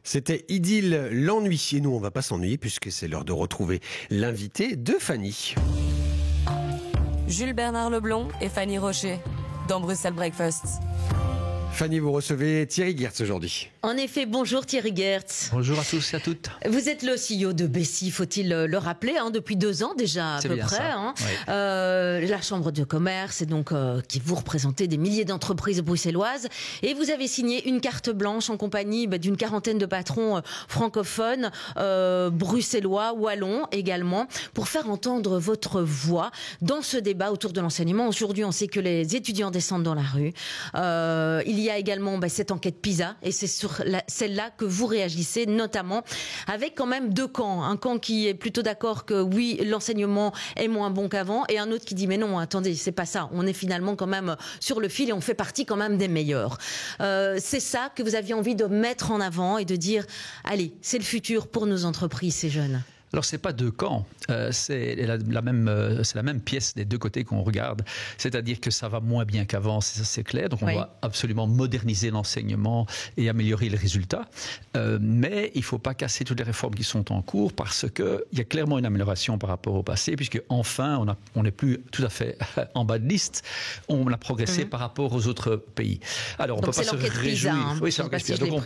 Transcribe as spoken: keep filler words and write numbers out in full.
C'était Idylle l'ennui. Et nous, on va pas s'ennuyer puisque c'est l'heure de retrouver l'invité de Fanny. Jules Bernard Leblond et Fanny Rocher dans Bruxelles Breakfast. Fanny, vous recevez Thierry Geerts aujourd'hui. En effet, bonjour Thierry Geerts. Bonjour à tous et à toutes. Vous êtes le C E O de Bessy, faut-il le rappeler, hein, depuis deux ans déjà à C'est peu bien près. ça. Hein. Oui. Euh, la Chambre de commerce, et donc euh, qui vous représentez des milliers d'entreprises bruxelloises. Et vous avez signé une carte blanche en compagnie bah, d'une quarantaine de patrons euh, francophones, euh, bruxellois, wallons également, pour faire entendre votre voix dans ce débat autour de l'enseignement. Aujourd'hui, on sait que les étudiants descendent dans la rue. Euh, il y a également bah, cette enquête PISA, et c'est sur la, celle-là que vous réagissez, notamment avec quand même deux camps. Un camp qui est plutôt d'accord que oui, l'enseignement est moins bon qu'avant, et un autre qui dit mais non, attendez, c'est pas ça. On est finalement quand même sur le fil et on fait partie quand même des meilleurs. Euh, c'est ça que vous aviez envie de mettre en avant et de dire, allez, c'est le futur pour nos entreprises, ces jeunes. Alors c'est pas deux camps, euh, c'est la, la même, euh, c'est la même pièce des deux côtés qu'on regarde. C'est-à-dire que ça va moins bien qu'avant, c'est, c'est clair. Donc on oui. doit absolument moderniser l'enseignement et améliorer les résultats. Euh, mais il faut pas casser toutes les réformes qui sont en cours parce que il y a clairement une amélioration par rapport au passé, puisque enfin on a, on n'est plus tout à fait en bas de liste. On a progressé mmh. par rapport aux autres pays. Alors on donc peut pas se réjouir. PISA, hein, oui, c'est l'enquête PISA. Donc on